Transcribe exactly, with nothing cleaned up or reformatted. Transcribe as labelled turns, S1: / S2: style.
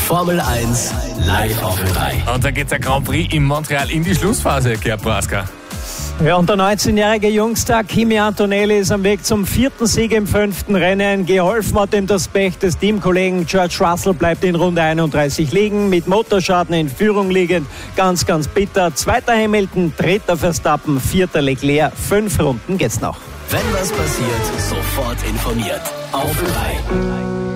S1: Formel eins live auf Ö drei.
S2: Und da geht der Grand Prix in Montreal in die Schlussphase, Gerd Braska.
S3: Ja, und der neunzehnjährige Jungstar Kimi Antonelli ist am Weg zum vierten Sieg im fünften Rennen. Geholfen hat ihm das Pech des Teamkollegen George Russell, bleibt in Runde einunddreißig liegen, mit Motorschaden in Führung liegend. Ganz, ganz bitter. Zweiter Hamilton, dritter Verstappen, vierter Leclerc. Fünf Runden geht's noch.
S1: Wenn was passiert, sofort informiert. Auf Ö drei.